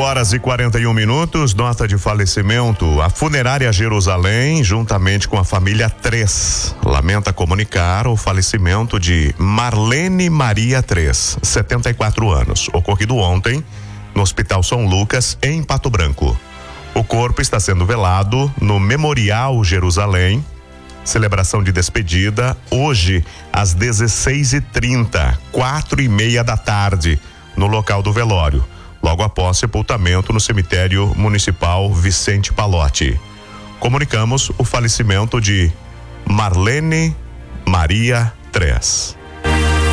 8h41, nota de falecimento. A funerária Jerusalém, juntamente com a família 3, lamenta comunicar o falecimento de Marlene Maria 3, 74 anos, ocorrido ontem no Hospital São Lucas, em Pato Branco. O corpo está sendo velado no Memorial Jerusalém. Celebração de despedida hoje às 16h30, 4h30 da tarde, no local do velório, logo após sepultamento no cemitério municipal Vicente Palotti. Comunicamos o falecimento de Marlene Maria 3.